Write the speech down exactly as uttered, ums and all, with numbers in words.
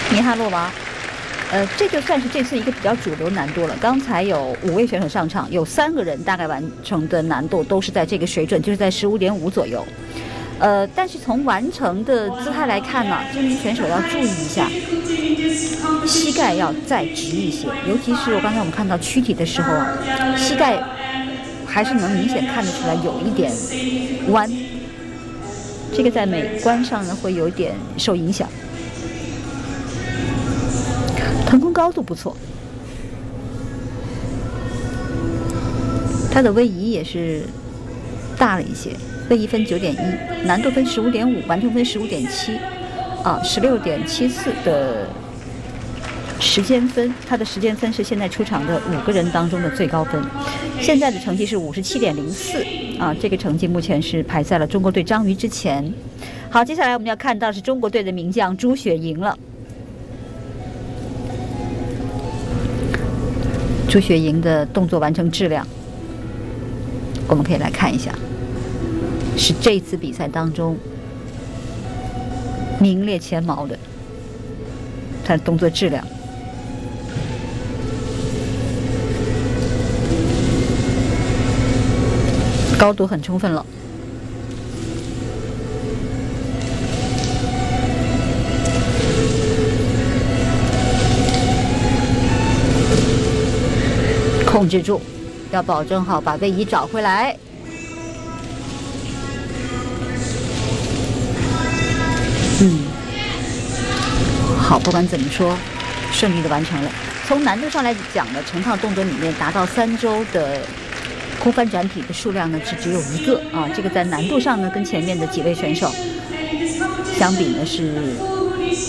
米哈洛娃。呃，这就算是这次一个比较主流难度了。刚才有五位选手上场，有三个人大概完成的难度都是在这个水准，就是在十五点五左右。呃，但是从完成的姿态来看呢，这名选手要注意一下，膝盖要再直一些，尤其是我刚才我们看到躯体的时候啊，膝盖还是能明显看得出来有一点弯，这个在美观上呢会有一点受影响。腾空高度不错，它的位移也是大了一些，位移分九点一，难度分十五点五，完成分十五点七，啊，十六点七四的时间分，它的时间分是现在出场的五个人当中的最高分，现在的成绩是五十七点零四，啊，这个成绩目前是排在了中国队张瑜之前。好，接下来我们要看到是中国队的名将朱雪莹了。朱雪莹的动作完成质量，我们可以来看一下，是这次比赛当中名列前茅的，她的动作质量。高度很充分了。控制住，要保证好把位移找回来。嗯，好，不管怎么说，顺利的完成了。从难度上来讲呢，成套动作里面达到三周的空翻转体的数量呢是只有一个啊，这个在难度上呢跟前面的几位选手相比呢是